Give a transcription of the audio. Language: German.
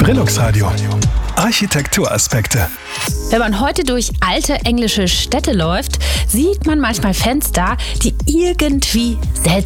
Brillux Radio. Architekturaspekte. Wenn man heute durch alte englische Städte läuft, sieht man manchmal Fenster, die irgendwie seltsam